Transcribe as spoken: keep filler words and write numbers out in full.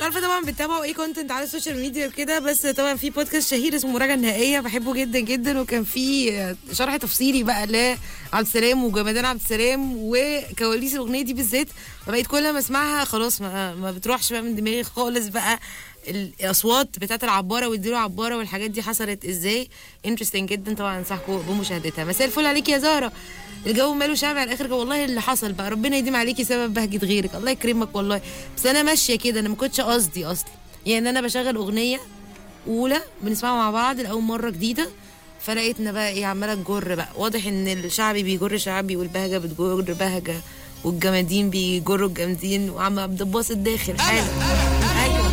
عارفه طبعا بتتابعوا ايه كونتنت على السوشيال ميديا وكده، بس طبعا في بودكاست شهير اسمه مراجعه نهائيه بحبه جدا جدا، وكان في شرح تفصيلي بقى لعبد السلام وجمدان عبد السلام وكواليس الاغنيه دي بالذات. فبقيت كل ما اسمعها خلاص ما, ما بتروحش بقى من دماغي خالص بقى الاصوات بتاعت العباره والديرو عباره والحاجات دي حصلت ازاي. انترستنج جدا طبعا، انصحكم بمشاهدتها. مساء الفل عليكي يا زهره، الجو ماله شعبي على الاخر والله. اللي حصل بقى ربنا يديم عليكي سبب بهجه غيرك، الله يكرمك والله. بس انا ماشيه كده، انا ما كنتش قصدي اصلا يعني. انا بشغل اغنيه اولى بنسمعها مع بعض لاول مره جديده، فلقيتنا بقى ايه عماله تجر بقى. واضح ان الشعبي بيجر شعبي والبهجه بتجر بهجه والجمادين بيجروا الجامدين، وعم عبد الباسط داخل حاله.